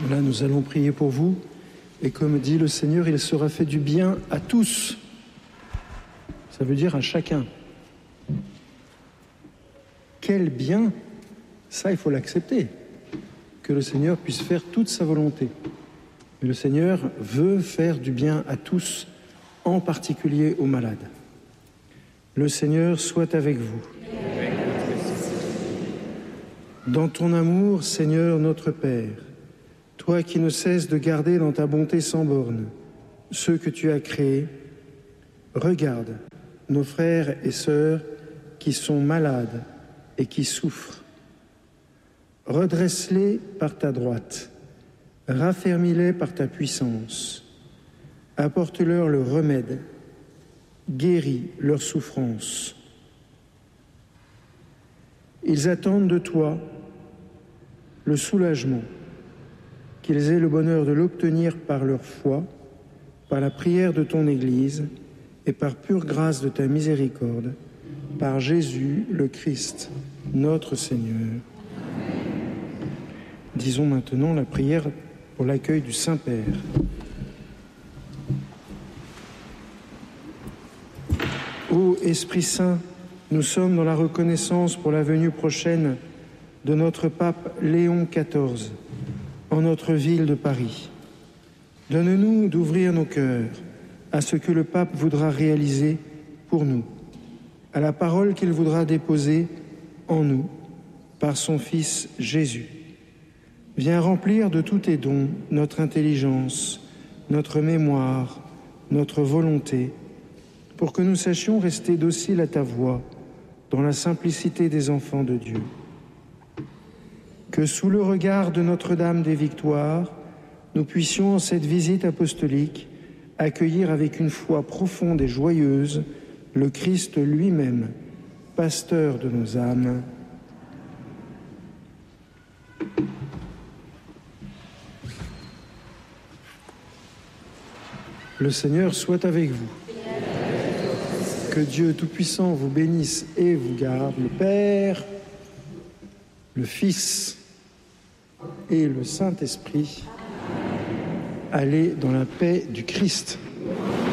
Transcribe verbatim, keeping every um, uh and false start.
Là, nous allons prier pour vous. Et comme dit le Seigneur, il sera fait du bien à tous. Ça veut dire à chacun. Quel bien, ça, il faut l'accepter. Que le Seigneur puisse faire toute sa volonté. Mais le Seigneur veut faire du bien à tous, en particulier aux malades. Le Seigneur soit avec vous. Dans ton amour, Seigneur notre Père, toi qui ne cesses de garder dans ta bonté sans borne ceux que tu as créés, regarde nos frères et sœurs qui sont malades et qui souffrent. Redresse-les par ta droite, raffermis-les par ta puissance, apporte-leur le remède, guéris leur souffrance. Ils attendent de toi le soulagement, qu'ils aient le bonheur de l'obtenir par leur foi, par la prière de ton Église et par pure grâce de ta miséricorde, par Jésus le Christ, notre Seigneur. Disons maintenant la prière pour l'accueil du Saint-Père. Ô Esprit Saint, nous sommes dans la reconnaissance pour la venue prochaine de notre pape Léon quatorze en notre ville de Paris. Donne-nous d'ouvrir nos cœurs à ce que le pape voudra réaliser pour nous, à la parole qu'il voudra déposer en nous par son Fils Jésus. Viens remplir de tous tes dons notre intelligence, notre mémoire, notre volonté, pour que nous sachions rester dociles à ta voix dans la simplicité des enfants de Dieu. Que sous le regard de Notre-Dame des Victoires, nous puissions, en cette visite apostolique, accueillir avec une foi profonde et joyeuse le Christ lui-même, pasteur de nos âmes. Le Seigneur soit avec vous. Que Dieu Tout-Puissant vous bénisse et vous garde, le Père, le Fils et le Saint-Esprit. Allez dans la paix du Christ.